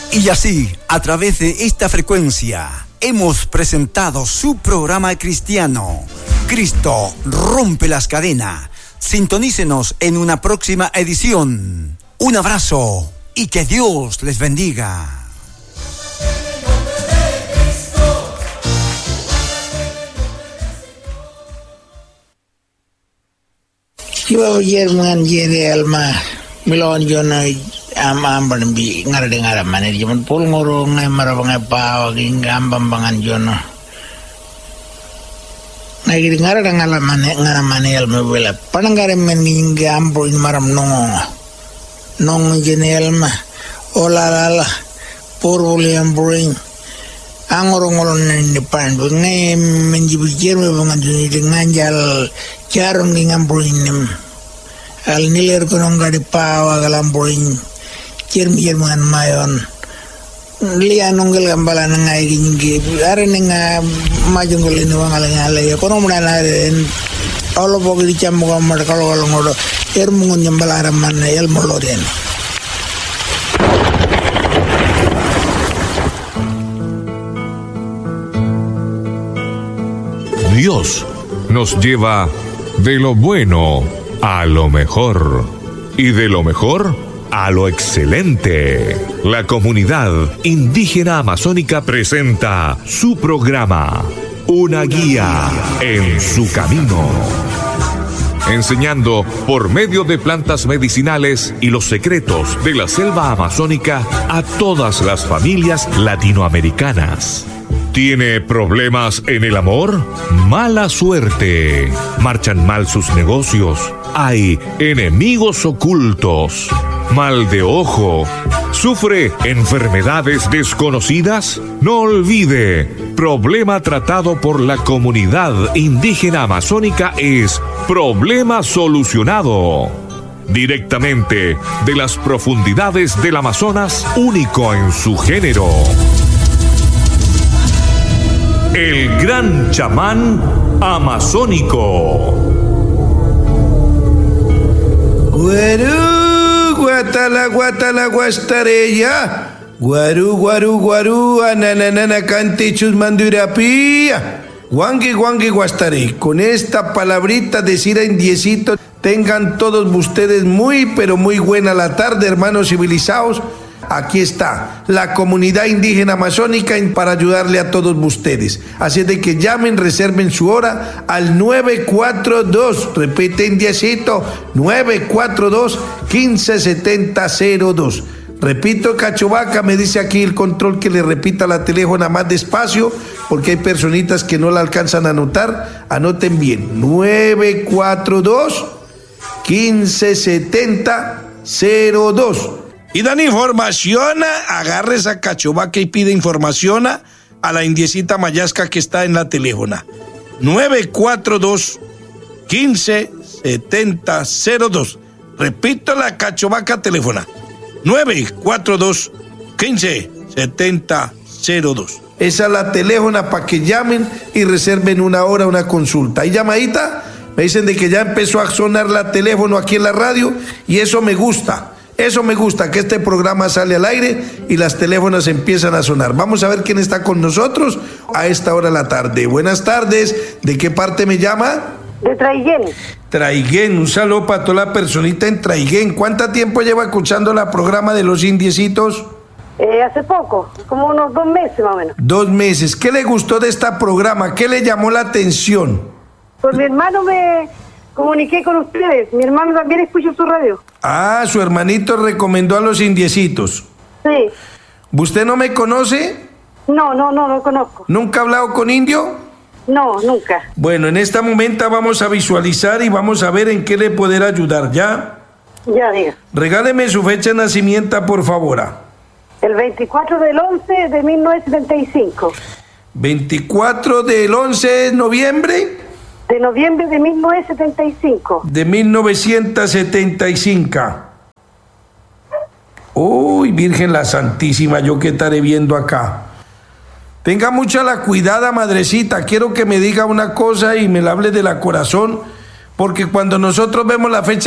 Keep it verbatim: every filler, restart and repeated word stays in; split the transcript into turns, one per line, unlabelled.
Y así, a través de esta frecuencia, hemos presentado su programa cristiano, Cristo rompe las cadenas. Sintonícenos en una próxima edición. Un abrazo y que Dios les bendiga.
Yo Jerman Jere Alma Milon Jona am amban bi ngara de ngara manir jaman pul ngoro ngai marabang pa waging gambam bangan jono nagi ngara de ngala mane ngara mane el mebela panangare men ngambo in maram nongo nong jenel ma ola la por William Bring angoro ngolon ni pan bu ngai menjibu jerme bangan joni de nganjal charong ngambo inem al niler kono ngadi pawa galamboin cermi jerman mayon liya nongel gambala ngai gingi are ninga majungol ni wangala ngala ya kono muna na en olo bogi di chammo gamar kalo kalo ngodo cermu ngon nyambala raman el moloden.
Dios nos lleva de lo bueno a lo mejor y de lo mejor a lo excelente. La comunidad indígena amazónica presenta su programa, Una guía en su camino, enseñando por medio de plantas medicinales y los secretos de la selva amazónica a todas las familias latinoamericanas. ¿Tiene problemas en el amor? Mala suerte. ¿Marchan mal sus negocios? Hay enemigos ocultos. ¿Mal de ojo? ¿Sufre enfermedades desconocidas? No olvide, problema tratado por la comunidad indígena amazónica es problema solucionado. Directamente de las profundidades del Amazonas, único en su género. El gran chamán amazónico.
Guarú, guatala, guatala, guastarella. Guarú, guarú, guarú, ananana, cantichus, mandurapía. Guangui, guangui, guastaré. Con esta palabrita de Cira Indiecito, tengan todos ustedes muy, pero muy buena la tarde, hermanos civilizados. Aquí está la comunidad indígena amazónica para ayudarle a todos ustedes. Así de que llamen, reserven su hora al nueve cuatro dos, repite indiecito, nueve cuatro dos, uno cinco siete cero cero dos. Repito, Cachovaca, me dice aquí el control que le repita la teléfono más despacio, porque hay personitas que no la alcanzan a anotar. Anoten bien, nueve cuatro dos, uno cinco siete cero dos. Y dan información, agarre esa Cachovaca y pide información a, a la indiecita mayasca que está en la teléfono. nueve cuatro dos, uno cinco siete cero dos. Repito la Cachovaca teléfono. nueve cuatro dos, uno cinco siete cero dos. Esa es la teléfono para que llamen y reserven una hora, una consulta. ¿Hay llamadita? Me dicen de que ya empezó a sonar la teléfono aquí en la radio y eso me gusta. Eso me gusta, que este programa sale al aire y las teléfonos empiezan a sonar. Vamos a ver quién está con nosotros a esta hora de la tarde. Buenas tardes, ¿de qué parte me llama?
De Traiguén.
Traiguén, un saludo para toda la personita en Traiguén. ¿Cuánto tiempo lleva escuchando la programa de los indiecitos?
Eh, hace poco, como unos dos meses más o menos.
Dos meses. ¿Qué le gustó de este programa? ¿Qué le llamó la atención?
Pues mi hermano me comuniqué con ustedes. Mi hermano también escucha su radio.
Ah, su hermanito recomendó a los indiecitos.
Sí.
¿Usted no me conoce?
No, no, no, no conozco.
¿Nunca ha hablado con indio?
No, nunca.
Bueno, en este momento vamos a visualizar y vamos a ver en qué le poder ayudar, ¿ya?
Ya, diga.
Regáleme su fecha de nacimiento, por favor.
El veinticuatro del once de mil novecientos setenta y cinco.
¿veinticuatro del once de noviembre?
De noviembre de mil novecientos setenta y cinco.
De mil novecientos setenta y cinco. Uy, Virgen la Santísima, yo qué estaré viendo acá. Tenga mucha la cuidada, madrecita. Quiero que me diga una cosa y me la hable de la corazón, porque cuando nosotros vemos la fecha